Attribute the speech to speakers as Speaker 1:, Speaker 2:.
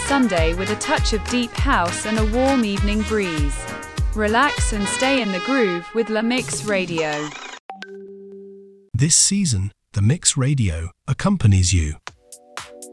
Speaker 1: Sunday with a touch of deep house and a warm evening breeze. Relax and stay in the groove with La Mix Radio.
Speaker 2: This season, The Mix Radio accompanies you.